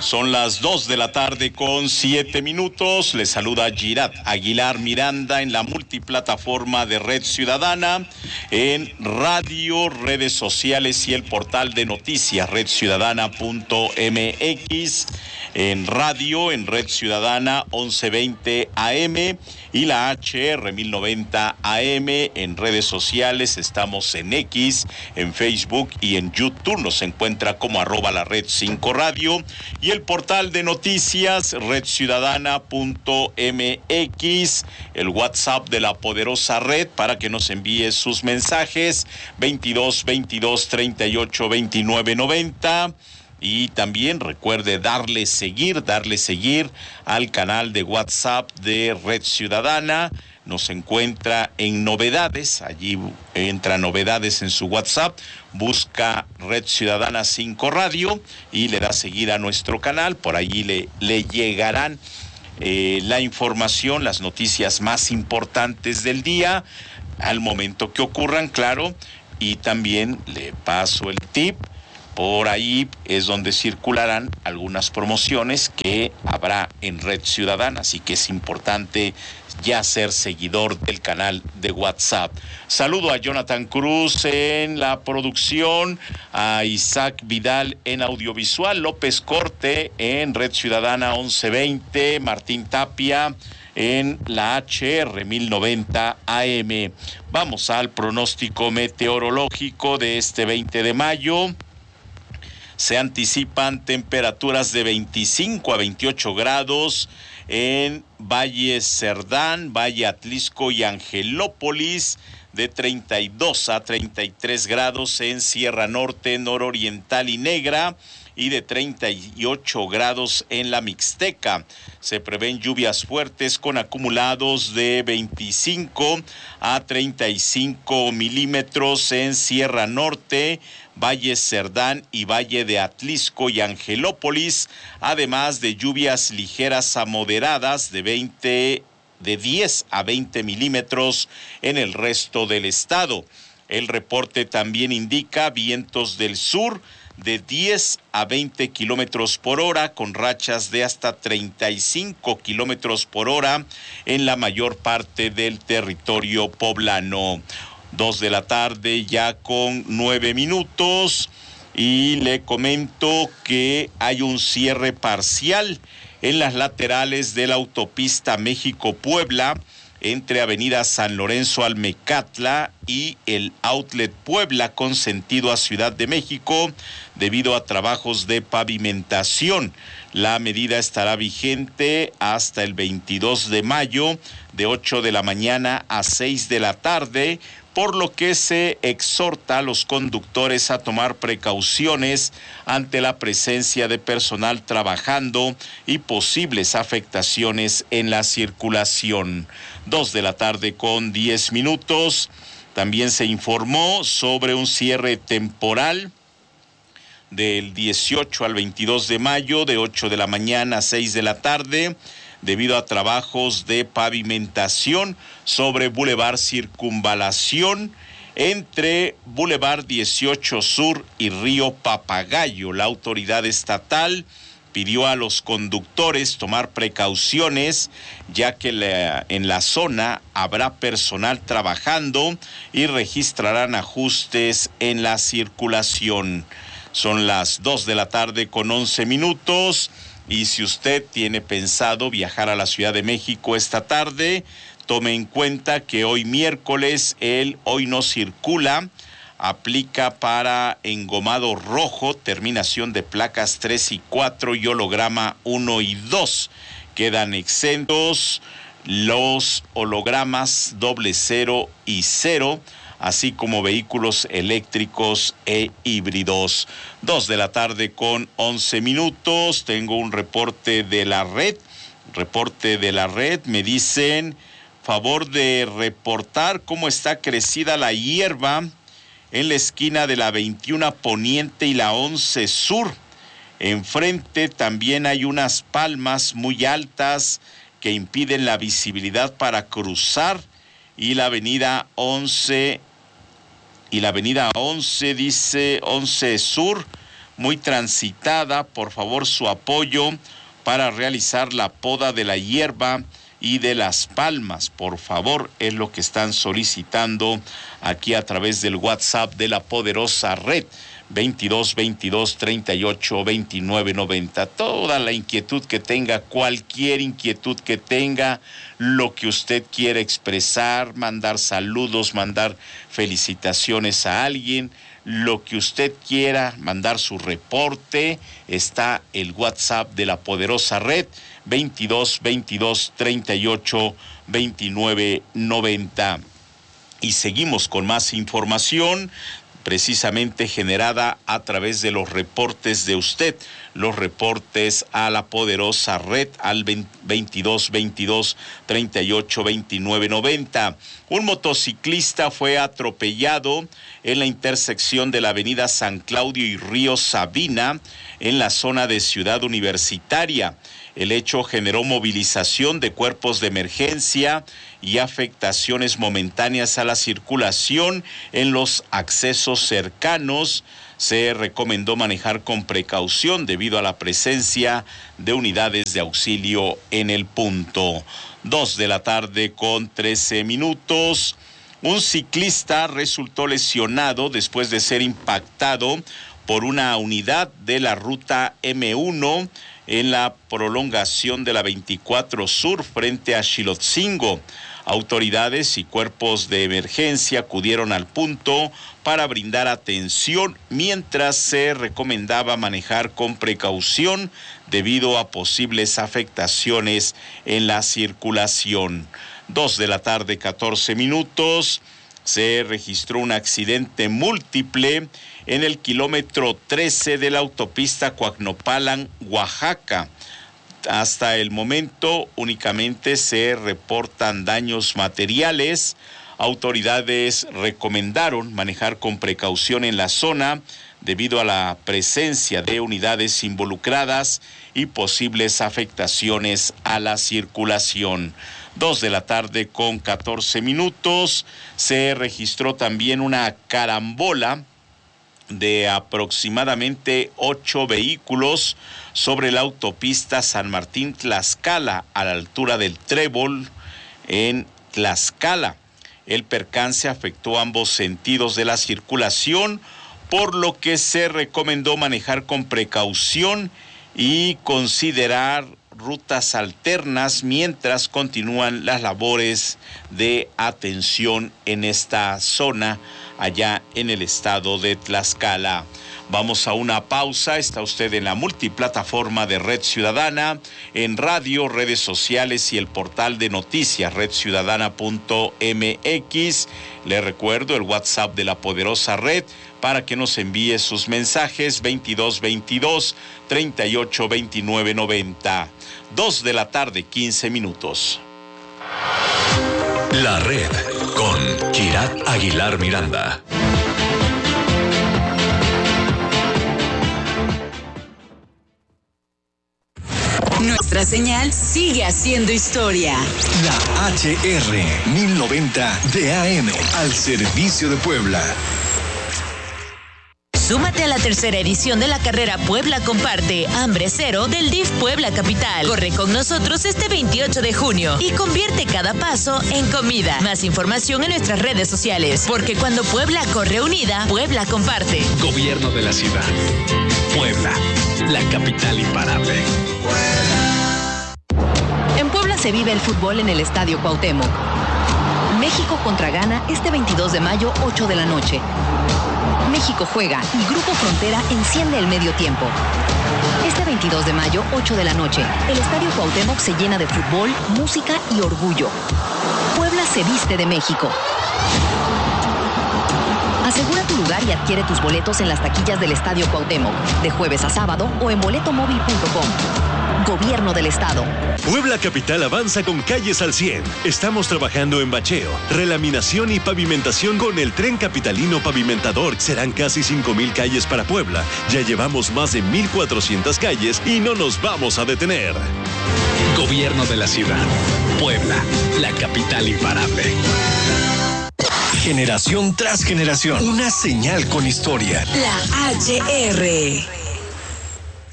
Son las 2:07 p.m. Les saluda Girat Aguilar Miranda en la multiplataforma de Red Ciudadana, en radio, redes sociales y el portal de noticias redciudadana.mx, en radio, en Red Ciudadana 1120 AM y la HR 1090 AM. En redes sociales estamos en X, en Facebook y en YouTube. Nos encuentra como @la-red5radio. Y el portal de noticias redciudadana.mx, el WhatsApp de la poderosa red para que nos envíe sus mensajes, 22 38 29 90. Y también recuerde darle seguir al canal de WhatsApp de Red Ciudadana. Nos encuentra en novedades, allí entra novedades en su WhatsApp, busca Red Ciudadana 5 Radio y le da seguir a nuestro canal. Por allí le llegarán la información, las noticias más importantes del día, al momento que ocurran, claro. Y también le paso el tip. Por ahí es donde circularán algunas promociones que habrá en Red Ciudadana, así que es importante ya ser seguidor del canal de WhatsApp. Saludo a Jonathan Cruz en la producción, a Isaac Vidal en audiovisual, López Corte en Red Ciudadana 1120, Martín Tapia en la HR 1090 AM. Vamos al pronóstico meteorológico de este 20 de mayo. Se anticipan temperaturas de 25 a 28 grados en Valle Cerdán, Valle Atlisco y Angelópolis, de 32 a 33 grados en Sierra Norte, Nororiental y Negra, y de 38 grados en la Mixteca. Se prevén lluvias fuertes con acumulados de 25 a 35 milímetros en Sierra Norte, Valle Cerdán y Valle de Atlisco y Angelópolis, además de lluvias ligeras a moderadas de 10 a 20 milímetros en el resto del estado. El reporte también indica vientos del sur de 10 a 20 kilómetros por hora, con rachas de hasta 35 kilómetros por hora en la mayor parte del territorio poblano. 2:00 p.m. ya con 9 minutos, y le comento que hay un cierre parcial en las laterales de la autopista México-Puebla, entre Avenida San Lorenzo Almecatla y el Outlet Puebla con sentido a Ciudad de México, debido a trabajos de pavimentación. La medida estará vigente hasta el 22 de mayo, de 8 de la mañana a 6 de la tarde, por lo que se exhorta a los conductores a tomar precauciones ante la presencia de personal trabajando y posibles afectaciones en la circulación. 2:10 p.m. con 10 minutos. También se informó sobre un cierre temporal del 18 al 22 de mayo, de 8 de la mañana a 6 de la tarde, debido a trabajos de pavimentación sobre Boulevard Circunvalación, entre Boulevard 18 Sur y Río Papagayo. La autoridad estatal pidió a los conductores tomar precauciones, ya que en la zona habrá personal trabajando y registrarán ajustes en la circulación. Son las 2:00 p.m. con 11 minutos. Y si usted tiene pensado viajar a la Ciudad de México esta tarde, tome en cuenta que hoy miércoles el hoy no circula aplica para engomado rojo, terminación de placas 3 y 4 y holograma 1 y 2. Quedan exentos los hologramas 00 y 0, así como vehículos eléctricos e híbridos. 2:00 p.m. con 11 minutos. Tengo un reporte de la red. Me dicen, favor de reportar cómo está crecida la hierba en la esquina de la 21 Poniente y la 11 Sur. Enfrente también hay unas palmas muy altas que impiden la visibilidad para cruzar, y la avenida 11 dice 11 Sur muy transitada. Por favor, su apoyo para realizar la poda de la hierba y de las palmas, por favor, es lo que están solicitando aquí a través del WhatsApp de la poderosa red 22-22-38-29-90. Toda la inquietud que tenga, cualquier inquietud que tenga, lo que usted quiera expresar, mandar saludos, mandar felicitaciones a alguien, lo que usted quiera, mandar su reporte, está el WhatsApp de la poderosa red 22-22-38-29-90. Y seguimos con más información, precisamente generada a través de los reportes de usted, los reportes a la poderosa red al 22-22-38-29-90. Un motociclista fue atropellado en la intersección de la avenida San Claudio y Río Sabina, en la zona de Ciudad Universitaria. El hecho generó movilización de cuerpos de emergencia y afectaciones momentáneas a la circulación en los accesos cercanos. Se recomendó manejar con precaución debido a la presencia de unidades de auxilio en el punto. 2:13 p.m. Un ciclista resultó lesionado después de ser impactado por una unidad de la ruta M1 en la prolongación de la 24 Sur frente a Xilotzingo. Autoridades y cuerpos de emergencia acudieron al punto para brindar atención mientras se recomendaba manejar con precaución debido a posibles afectaciones en la circulación. 2:14 p.m. Se registró un accidente múltiple en el kilómetro 13 de la autopista Coacnopalan, Oaxaca. Hasta el momento únicamente se reportan daños materiales. Autoridades recomendaron manejar con precaución en la zona debido a la presencia de unidades involucradas y posibles afectaciones a la circulación. 2:14 p.m. Se registró también una carambola de aproximadamente 8 vehículos sobre la autopista San Martín-Tlaxcala a la altura del Trébol en Tlaxcala. El percance afectó ambos sentidos de la circulación, por lo que se recomendó manejar con precaución y considerar rutas alternas mientras continúan las labores de atención en esta zona allá en el estado de Tlaxcala. Vamos a una pausa. Está usted en la multiplataforma de Red Ciudadana, en radio, redes sociales y el portal de noticias redciudadana.mx. Le recuerdo el WhatsApp de la poderosa red para que nos envíe sus mensajes 22-22-38-29-90. 2:15 p.m. La red con Kirat Aguilar Miranda. Nuestra señal sigue haciendo historia. La HR 1090 de AM al servicio de Puebla. Súmate a la tercera edición de la carrera Puebla Comparte, Hambre Cero del DIF Puebla Capital. Corre con nosotros este 28 de junio y convierte cada paso en comida. Más información en nuestras redes sociales, porque cuando Puebla corre unida, Puebla comparte. Gobierno de la ciudad. Puebla, la capital imparable. En Puebla se vive el fútbol en el Estadio Cuauhtémoc. México contra Ghana este 22 de mayo, 8 de la noche. México juega y Grupo Frontera enciende el medio tiempo. Este 22 de mayo, 8 de la noche, el Estadio Cuauhtémoc se llena de fútbol, música y orgullo. Puebla se viste de México. Asegura tu lugar y adquiere tus boletos en las taquillas del Estadio Cuauhtémoc, de jueves a sábado o en boletomóvil.com. Gobierno del Estado. Puebla Capital avanza con calles al 100. Estamos trabajando en bacheo, relaminación y pavimentación con el Tren Capitalino Pavimentador. Serán casi 5,000 calles para Puebla. Ya llevamos más de 1,400 calles y no nos vamos a detener. Gobierno de la ciudad. Puebla, la capital imparable. Generación tras generación. Una señal con historia. La HR.